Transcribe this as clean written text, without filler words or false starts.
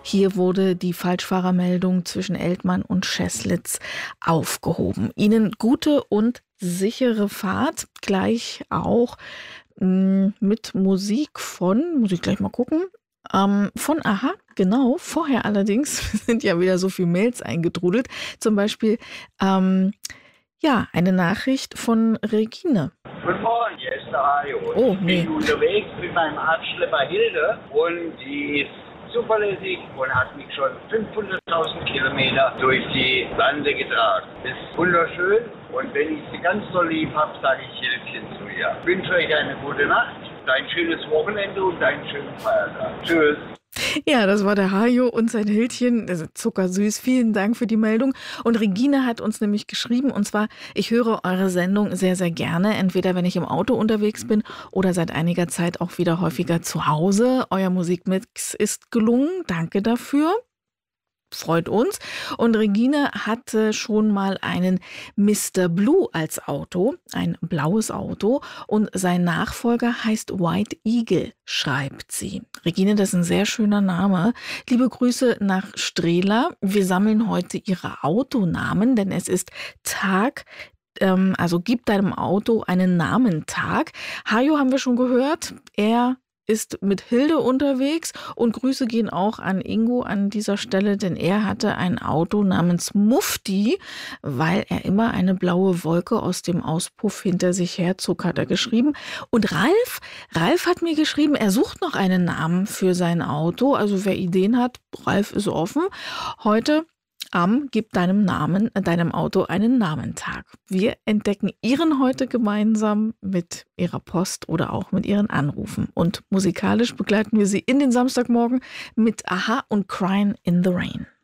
Hier wurde die Falschfahrermeldung zwischen Eltmann und Scheßlitz aufgehoben. Ihnen gute und sichere Fahrt, gleich auch mit Musik muss ich gleich mal gucken, von Aha, genau. Vorher allerdings sind ja wieder so viele Mails eingetrudelt. Zum Beispiel, eine Nachricht von Regine. Guten Morgen, hier ist der Hajo. Oh, Ich nee. bin unterwegs mit meinem Abschlepper Hilde und die ist zuverlässig und hat mich schon 500.000 Kilometer durch die Lande getragen. Ist wunderschön und wenn ich sie ganz doll lieb habe, sage ich Hildchen zu ihr. Ich wünsche euch eine gute Nacht, ein schönes Wochenende und einen schönen Feiertag. Tschüss. Ja, das war der Hajo und sein Hildchen. Das ist zuckersüß. Vielen Dank für die Meldung. Und Regine hat uns nämlich geschrieben, und zwar, ich höre eure Sendung sehr, sehr gerne, entweder wenn ich im Auto unterwegs bin oder seit einiger Zeit auch wieder häufiger zu Hause. Euer Musikmix ist gelungen. Danke dafür. Freut uns. Und Regine hatte schon mal einen Mr. Blue als Auto, ein blaues Auto. Und sein Nachfolger heißt White Eagle, schreibt sie. Regine, das ist ein sehr schöner Name. Liebe Grüße nach Strehla. Wir sammeln heute ihre Autonamen, denn es ist Tag. Also gib deinem Auto einen Namentag. Hajo haben wir schon gehört. Er ist mit Hilde unterwegs und Grüße gehen auch an Ingo an dieser Stelle, denn er hatte ein Auto namens Mufti, weil er immer eine blaue Wolke aus dem Auspuff hinter sich herzog, hat er geschrieben. Und Ralf hat mir geschrieben, er sucht noch einen Namen für sein Auto, also wer Ideen hat, Ralf ist offen. Heute Gib deinem Auto einen Namentag. Wir entdecken Ihren heute gemeinsam mit Ihrer Post oder auch mit Ihren Anrufen. Und musikalisch begleiten wir Sie in den Samstagmorgen mit Aha und Crying in the Rain.